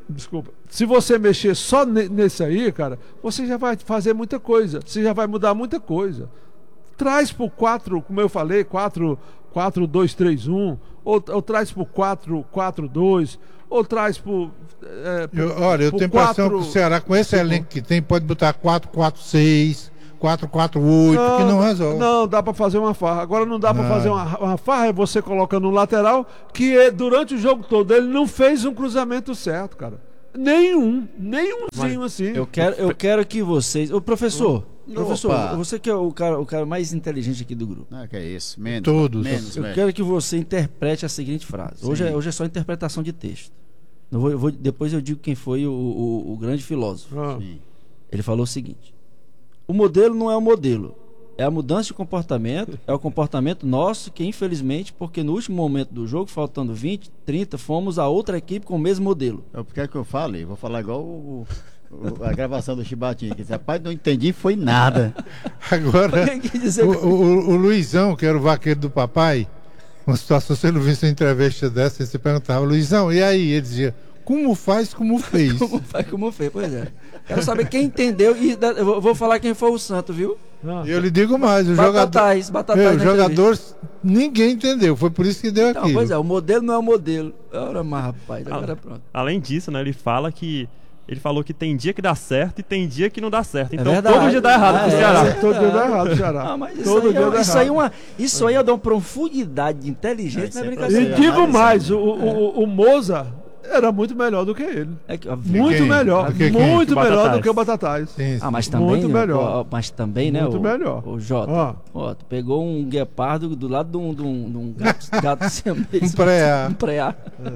Desculpa. Se você mexer só nesse aí, cara, você já vai fazer muita coisa. Você já vai mudar muita coisa. Traz pro 4, como eu falei, 4-2-3-1, ou traz pro 4-4-2, ou traz pro. Olha, eu tenho a impressão que o Ceará, com esse elenco que tem, pode botar 4-4-6. 4-4-8, que não resolve. Não, dá pra fazer uma farra. Agora não dá pra fazer uma farra, é você coloca no lateral, que durante o jogo todo ele não fez um cruzamento certo, cara. Nenhumzinho assim. Eu quero que vocês. Ô, professor, você que é o cara mais inteligente aqui do grupo. Não, que é isso. Menos. Todos. Eu quero que você interprete a seguinte frase. Hoje é só interpretação de texto. Depois eu digo quem foi o grande filósofo. Ele falou o seguinte: o modelo não é o modelo, é a mudança de comportamento, é o comportamento nosso que, infelizmente, porque no último momento do jogo, faltando 20, 30, fomos a outra equipe com o mesmo modelo. Porque é que eu falei? Vou falar igual a gravação do Chibatinho, que rapaz, não entendi, foi nada. Agora, o Luizão, que era o vaqueiro do papai, uma situação, se ele não visse uma entrevista dessa, você perguntava, Luizão, e aí? Ele dizia, como faz, como fez. Como faz, como fez, pois é. Quero saber quem entendeu e eu vou falar quem foi o santo, viu? E eu lhe digo mais, o jogador, ninguém entendeu, foi por isso que deu aquilo. Pois é, o modelo não é o modelo. Ora, mas rapaz, agora pronto. Além disso, né, ele falou que tem dia que dá certo e tem dia que não dá certo. Então verdade. Todo dia dá errado pro Ceará. Todo dia dá errado pro Ceará. Ah, mas isso aí é de uma profundidade de inteligência, não é brincadeira. E digo mais, o Moza era muito melhor do que ele. Muito melhor. Muito melhor do que o Batatais. Sim. Mas também, muito melhor. Mas também, né? Muito melhor. O Jota. Tu pegou um guepardo do lado de um gato siamês. Um preá.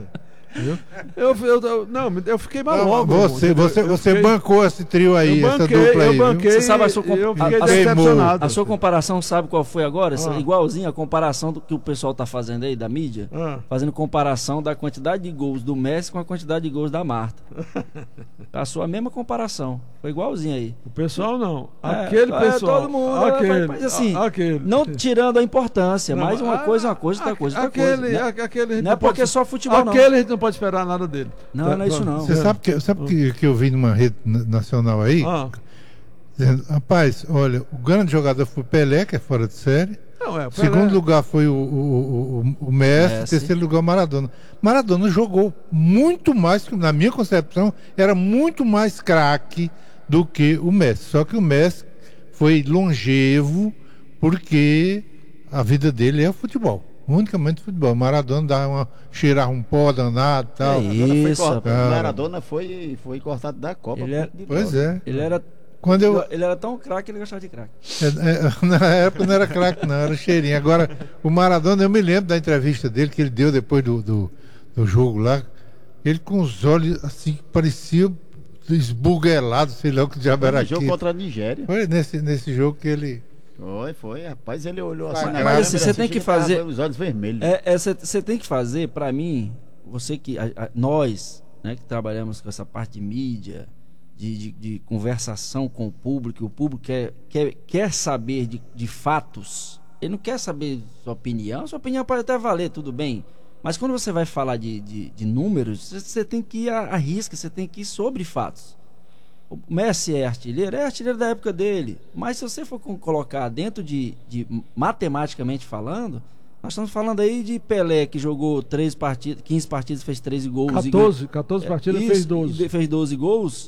Eu fiquei maluco. Você bancou esse trio aí, essa dupla aí. Eu banquei. Você sabe eu fiquei decepcionado. A sua comparação, sabe qual foi agora? Igualzinho a comparação do que o pessoal tá fazendo aí da mídia. Fazendo comparação da quantidade de gols do Messi com a quantidade de gols da Marta. A sua mesma comparação. Foi igualzinho aí. O pessoal não. Aquele pessoal. Todo mundo. Mas assim, aquele. não tirando a importância, mas uma coisa, outra coisa. Aquele não é porque é só futebol, não. Aquele a gente não pode esperar nada dele. Não é isso não. Você sabe que eu vi numa rede nacional aí? Dizendo, rapaz, olha, o grande jogador foi o Pelé, que é fora de série. Segundo lugar foi o Messi, terceiro lugar o Maradona. Maradona jogou muito mais, na minha concepção, era muito mais craque do que o Messi. Só que o Messi foi longevo porque a vida dele é o futebol. Unicamente futebol. Maradona dá cheirava um pó danado e tal. Maradona foi cortado da Copa. Pois é. Ele era tão craque que ele gostava de craque. Na época não era craque, não, era cheirinho. Agora, o Maradona, eu me lembro da entrevista dele que ele deu depois do jogo lá. Ele com os olhos assim, parecia esbuguelado, sei lá o que diabo era aquilo. Jogo contra a Nigéria. Foi nesse jogo que ele. Foi, rapaz, ele olhou assim. Mas assim, você tem que fazer. Os olhos vermelhos. Você tem que fazer, pra mim, você que. Nós, né, que trabalhamos com essa parte de mídia, de conversação com o público quer saber de fatos. Ele não quer saber sua opinião pode até valer, tudo bem. Mas quando você vai falar de números, você tem que ir à risca, você tem que ir sobre fatos. O Messi é artilheiro da época dele. Mas se você for colocar dentro de matematicamente falando, nós estamos falando aí de Pelé, que jogou 15 partidas, fez 13 gols. 14 partidas, fez 12. Fez 12 gols.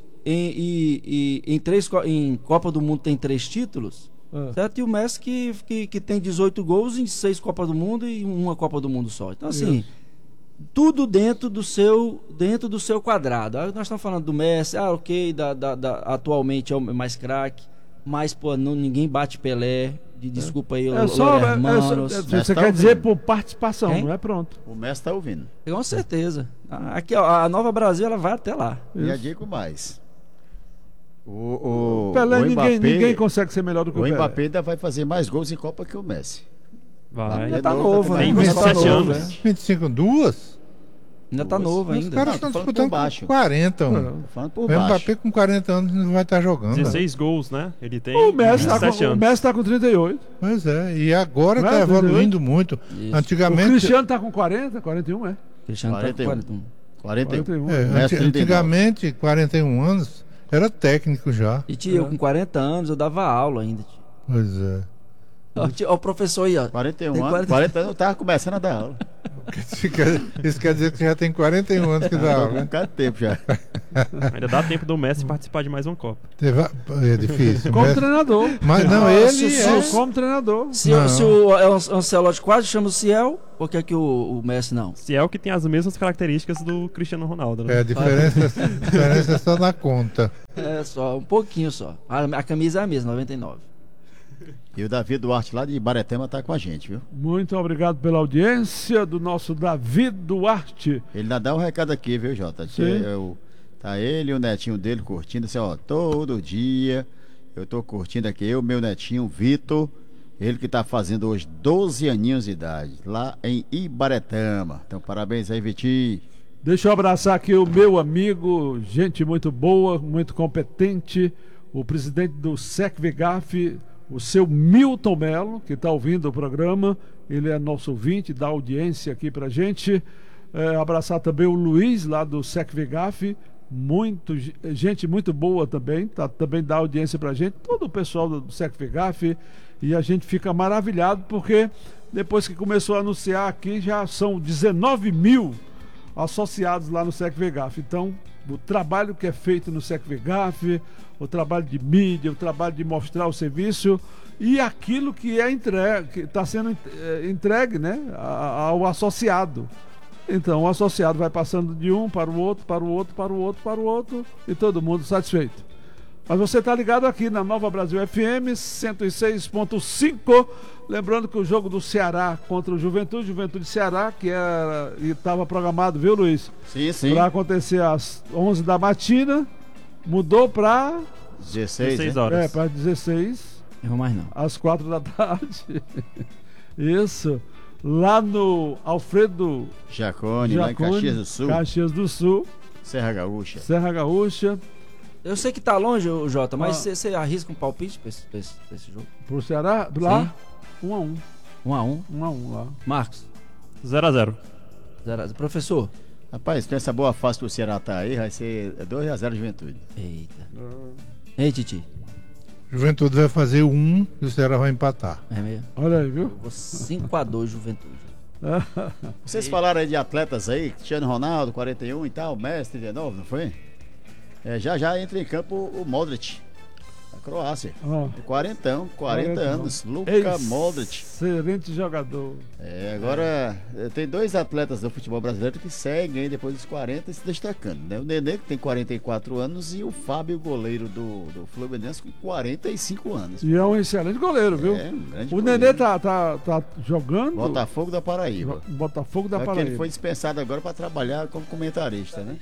Em Copa do Mundo tem 3 títulos. Certo? E o Messi que tem 18 gols em 6 Copas do Mundo e uma Copa do Mundo só. Então, assim, tudo dentro do seu quadrado. Nós estamos falando do Messi, ok, atualmente é o mais craque, mas ninguém bate Pelé. Desculpa aí, você quer dizer por participação, não é pronto. O Messi está ouvindo. Com certeza. Aqui, a Nova Brasil, ela vai até lá. E a digo mais. O Pelé, ninguém consegue ser melhor do que o Pelé. O Mbappé ainda vai fazer mais gols em Copa que o Messi. Vai. Ainda tá novo, né? Tem 27 anos. 25, 2? Ainda tá novo ainda. Os caras estão disputando com 40. O Mbappé com 40 anos não vai estar jogando. 16 gols, né? Ele tem o Messi 17 anos. O Messi tá com 38. Pois é, e agora tá evoluindo muito. Isso. Antigamente... O Cristiano tá com 40, 41, Cristiano 41. Tá com 41. 41. Antigamente, 41 anos, era técnico já. E tio, eu com 40 anos, eu dava aula ainda, tio. Pois é. Ó, o professor aí, ó. 41 anos, 40 anos eu tava começando a dar aula. Isso quer dizer que já tem 41 anos que dá aula, né? Um bocado de tempo já. Ainda dá tempo do Messi participar de mais uma Copa. É difícil. Como Messi... treinador. Mas não, ele como treinador. Se o Ancelotti quase chama o Ciel, por que o Messi não? Ciel que tem as mesmas características do Cristiano Ronaldo, né? A diferença é só na conta. É só, um pouquinho só. A camisa é a mesma, 99. E o Davi Duarte lá de Baretama tá com a gente, viu? Muito obrigado pela audiência do nosso Davi Duarte. Ele ainda dá um recado aqui, viu, Jota? Tá ele e o netinho dele curtindo assim, ó, todo dia eu tô curtindo aqui, meu netinho Vitor, ele que tá fazendo hoje 12 aninhos de idade, lá em Ibaretama. Então, parabéns aí, Vitinho. Deixa eu abraçar aqui o meu amigo, gente muito boa, muito competente, o presidente do SECVGAF, o seu Milton Melo, que está ouvindo o programa. Ele é nosso ouvinte, dá audiência aqui pra gente. Abraçar também o Luiz, lá do SECVGAF, gente muito boa também, também dá audiência pra gente, todo o pessoal do SECVGAF, e a gente fica maravilhado, porque depois que começou a anunciar aqui, já são 19 mil associados lá no SECVGAF. Então, o trabalho que é feito no SECVGAF, o trabalho de mídia, o trabalho de mostrar o serviço e aquilo que é entregue, que está sendo entregue, né, ao associado. Então o associado vai passando de um para o outro, para o outro, para o outro, para o outro, e todo mundo satisfeito. Mas você está ligado aqui na Nova Brasil FM 106.5. Lembrando que o jogo do Ceará contra o Juventude Ceará, que estava programado, viu, Luiz? Sim. Para acontecer às 11 da matina, mudou para 16 horas. Para 16. Não mais não. Às 4 da tarde. Isso. Lá no Alfredo Jacone, lá em Caxias do Sul. Caxias do Sul. Serra Gaúcha. Eu sei que tá longe, Jota, mas você arrisca um palpite pra esse jogo? Pro Ceará? Lá? 1-1. 1-1? 1-1 lá. Marcos? 0-0. Professor? Rapaz, com essa boa fase que o Ceará tá aí, vai ser 2-0 Juventude. Eita. Ei, Titi. Juventude vai fazer 1 e o Ceará vai empatar. É mesmo? Olha aí, viu? 5-2 Juventude. Vocês falaram aí de atletas aí, Cristiano Ronaldo, 41 e tal, Messi, 39, não foi? Já entra em campo o Modric, da Croácia. 40 anos, Luka Modric. Excelente jogador. Agora tem 2 atletas do futebol brasileiro que seguem aí depois dos 40 se destacando, né? O Nenê, que tem 44 anos, e o Fábio, goleiro do Fluminense, com 45 anos. E é um excelente goleiro, viu? O Nenê tá jogando. Botafogo da Paraíba. Botafogo da Paraíba. Ele foi dispensado agora para trabalhar como comentarista, né?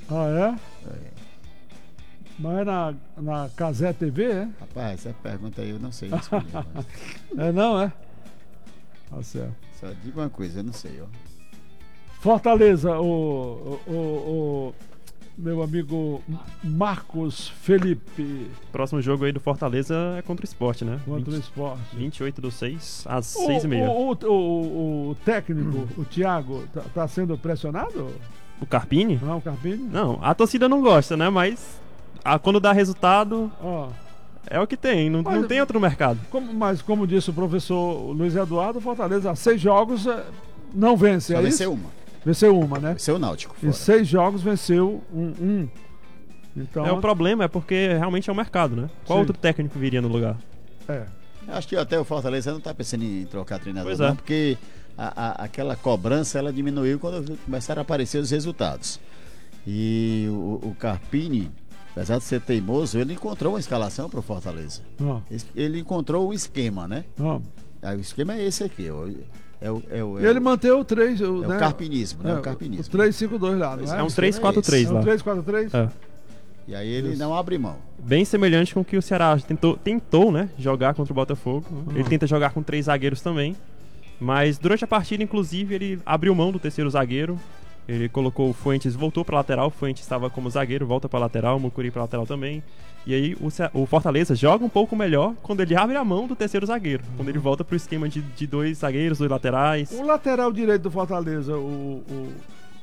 Mas na Casé TV, é? Rapaz, essa pergunta aí eu não sei responder. Não é? Tá certo. Só digo uma coisa, eu não sei, ó. Fortaleza, o meu amigo Marcos Felipe. Próximo jogo aí do Fortaleza é contra o Sport, né? Contra o Sport. 28/6 às 6h30. O técnico, o Thiago, tá sendo pressionado? O Carpini? Não, o Carpini? Não, a torcida não gosta, né? Mas quando dá resultado, é o que tem, não tem outro mercado. Mas como disse o professor Luiz Eduardo, o Fortaleza há 6 jogos não vence, Só venceu uma. Venceu uma, né? Venceu o Náutico. Em 6 jogos venceu um. Então, o problema é porque realmente é o mercado, né? Qual outro técnico viria no lugar? Acho que até o Fortaleza não tá pensando em trocar treinador, pois não, porque aquela cobrança ela diminuiu quando começaram a aparecer os resultados. E o Carpini, apesar de ser teimoso, ele encontrou uma escalação para o Fortaleza. Ele encontrou o esquema, né? O esquema é esse aqui. Ele mantém o 3. O carpinismo, né? O carpinismo. O 3-5-2 lá, não é? É um 3-4-3 lá. É um 3-4-3? E aí ele não abre mão. Bem semelhante com o que o Ceará tentou, né? Jogar contra o Botafogo. Ele tenta jogar com 3 zagueiros também. Mas durante a partida, inclusive, ele abriu mão do terceiro zagueiro. Ele colocou o Fuentes, voltou para lateral. O Fuentes estava como zagueiro, volta para lateral. O Mucuri para lateral também. E aí o Fortaleza joga um pouco melhor quando ele abre a mão do terceiro zagueiro. Quando ele volta pro esquema de 2 zagueiros, 2 laterais. O lateral direito do Fortaleza,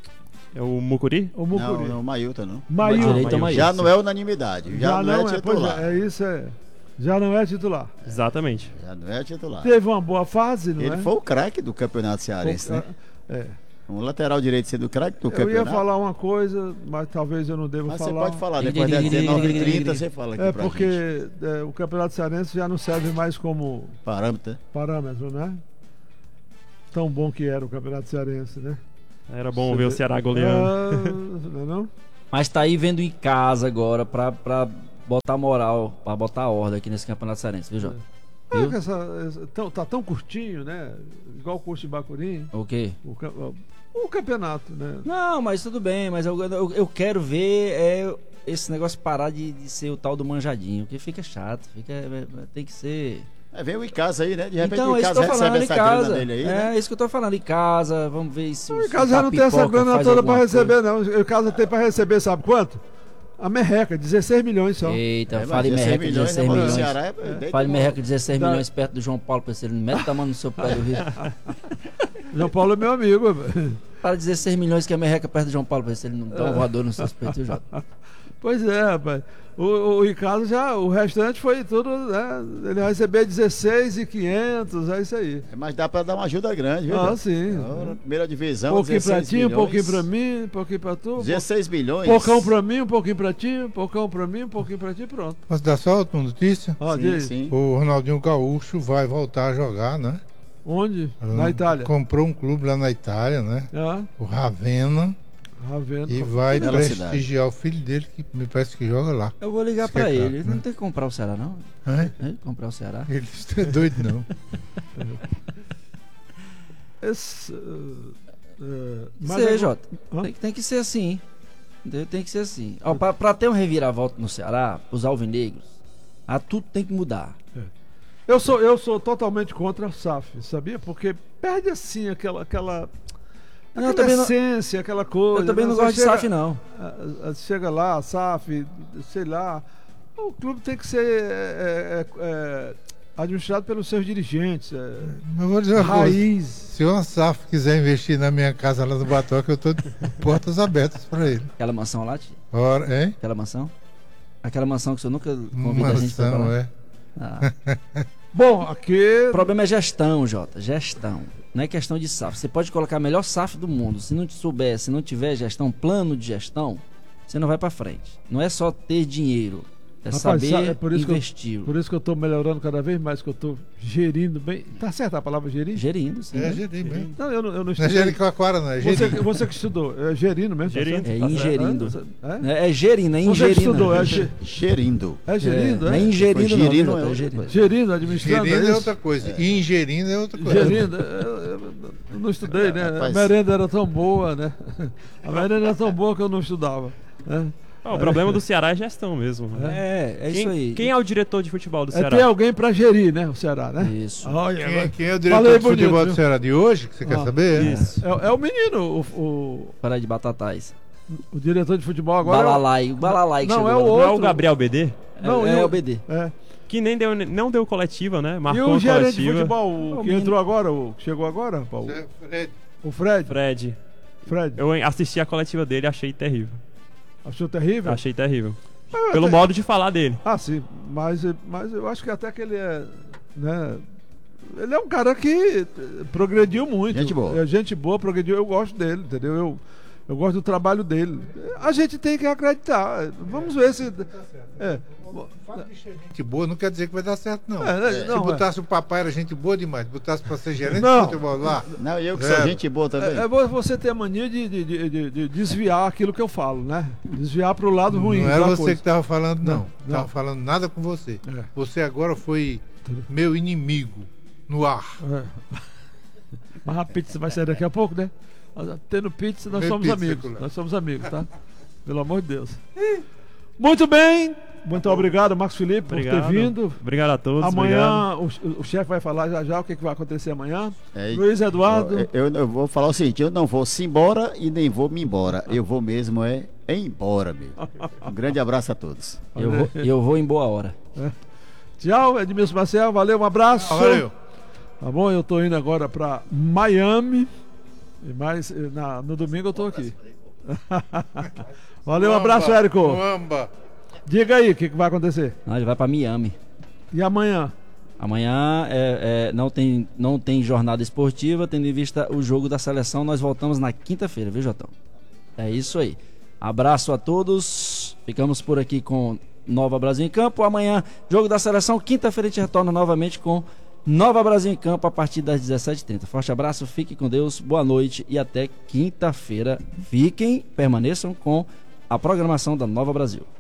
É o Mucuri? O Mucuri. Não, o Mailton não. Mailton. Direito é Mailton. Já não é unanimidade, já não é pois titular. é isso. Já não é titular. Exatamente. Já não é titular. Teve uma boa fase, não Ele é? foi o craque do campeonato cearense, né? É. Um lateral direito sendo craque do Eu campeonato. ia falar uma coisa, mas talvez eu não deva Mas falar. você pode falar, depois das 19h30 você fala aqui pra porque gente. o campeonato cearense já não serve mais como parâmetro, né? Tão bom que era o campeonato cearense, né? Era bom ver o Ceará goleando. Não? Mas tá aí vendo em casa agora pra botar moral, pra botar ordem aqui nesse campeonato cearense, viu, Jota? Viu? Tá tão curtinho, né? Igual o curso de Bacurim. O quê? O campeonato, né? Não, mas tudo bem, mas eu quero ver esse negócio parar de ser o tal do manjadinho, que fica chato, tem que ser... Veio em casa aí, né? De repente Então, o é isso que eu tô Icasa falando, recebe em essa casa. grana dele aí, né? É isso que eu tô falando, em casa, vamos ver se O Icasa já não tem essa grana toda pra receber, não. O Icasa tem pra receber, sabe quanto? A merreca, 16 milhões só. Eita, fale merreca, 16 milhões. Fale merreca, 16 Dá. milhões perto do João Paulo, pra ele não mete a mão no seu pé do Rio. João Paulo é meu amigo. Para 16 milhões que é merreca perto do João Paulo, pra ele não dá um voador nos seus peitos, Jota. Pois é, rapaz. O Ricardo já, o restante foi tudo, né? Ele vai receber 16.500, é isso aí. Mas dá pra dar uma ajuda grande, viu? Sim. Primeira divisão, Um pouquinho pra ti, milhões. um pouquinho pra mim, um pouquinho pra tu. 16 milhões. Poucão pra mim, um pouquinho pra ti, um poucão pra mim, um pouquinho pra ti, pronto. Posso dar só outra notícia? Sim. O Ronaldinho Gaúcho vai voltar a jogar, né? Onde? Na Itália. Comprou um clube lá na Itália, né? O Ravenna. E vai prestigiar o filho dele, que me parece que joga lá. Eu vou ligar pra ele. Ele não tem que comprar o Ceará, não? Comprar o Ceará? Ele não é doido, não. Jota. Tem que ser assim. Tem que ser assim. Ó, pra ter um reviravolta no Ceará, os alvinegros, tudo tem que mudar. Eu sou totalmente contra a SAF, sabia? Porque perde assim aquela essência, aquela coisa. Eu também não gosto de SAF, não. Chega lá, a SAF, sei lá. O clube tem que ser administrado pelos seus dirigentes. Mas vou dizer uma raiz. Coisa. Se o SAF quiser investir na minha casa lá no Batoca, eu tô de portas abertas para ele. Aquela mansão lá, tio? Hein? Aquela mansão? Aquela mansão que o senhor nunca convida a gente pra falar. Bom, aqui... O problema é gestão, Jota. Gestão. Não é questão de SAF. Você pode colocar a melhor SAF do mundo. Se não souber, se não tiver gestão, plano de gestão, você não vai pra frente. Não é só ter dinheiro. É saber investir. Por isso que eu tô melhorando cada vez mais, que eu tô gerindo bem. Tá certo a palavra gerir? Gerindo, sim. Gerir mesmo. Não, eu não estudei. Não é Jericoacoara, não. É gerindo. Você que estudou. É gerindo mesmo? Gerindo. É ingerindo. É gerindo, é ingerindo. Você que estudou. Gerindo. É gerindo, é ingerindo, não. Gerindo, administrando. Gerindo é outra coisa. E ingerindo é outra coisa. Gerindo. Eu não estudei, né? A merenda era tão boa, né? A merenda era tão boa que eu não estudava. O problema do Ceará é gestão mesmo. Isso aí. Quem é o diretor de futebol do Ceará? Tem alguém pra gerir, né? O Ceará, né? Isso. Quem é o diretor de futebol do Ceará de hoje, que você quer saber? Isso. É o menino, Para de batatais. O diretor de futebol agora. O Balalai que não, chegou. É o outro. Não é o Gabriel BD? Não, é o BD. Que nem não deu coletiva, né? Marcou e o gerente coletiva. de futebol, o que entrou agora, o que chegou agora, Paulo? O Fred. Eu assisti a coletiva dele e achei terrível. Achou terrível? Achei terrível. Pelo modo de falar dele. Sim. Mas eu acho que até que ele é... né? Ele é um cara que progrediu muito. Gente boa. Gente boa, progrediu. Eu gosto dele, entendeu? Eu gosto do trabalho dele. A gente tem que acreditar. Vamos ver se... Fato de ser gente boa não quer dizer que vai dar certo, não. Se botasse o papai, era gente boa demais. Botasse pra ser gerente de futebol lá. Não, eu que sou gente boa também. É você ter a mania de desviar aquilo que eu falo, né? Desviar pro lado ruim. Não era você que tava falando, não. Tava falando nada com você. Você agora foi meu inimigo no ar. Mas a pizza vai sair daqui a pouco, né? Tendo pizza, nós somos amigos. Nós somos amigos, tá? Pelo amor de Deus. Muito bem. Muito obrigado, Marcos Felipe, por ter vindo. Obrigado a todos. Amanhã o chefe vai falar já o que vai acontecer amanhã. Luiz Eduardo. Eu vou falar o seguinte: eu não vou se embora e nem vou me embora. Eu vou mesmo embora, meu. Um grande abraço a todos. Eu vou em boa hora. Tchau, Edmilson Marcel. Valeu, um abraço. Valeu. Tá bom, eu tô indo agora pra Miami. Mas no domingo eu tô aqui. Valeu, um abraço, Érico. Muamba. Diga aí, o que vai acontecer? Ele vai pra Miami. E amanhã? Amanhã não tem jornada esportiva, tendo em vista o jogo da seleção. Nós voltamos na quinta-feira, viu, Jotão? É isso aí. Abraço a todos. Ficamos por aqui com Nova Brasil em Campo. Amanhã, jogo da seleção. Quinta-feira a gente retorna novamente com Nova Brasil em Campo a partir das 17h30. Forte abraço, fique com Deus, boa noite e até quinta-feira. Permaneçam com a programação da Nova Brasil.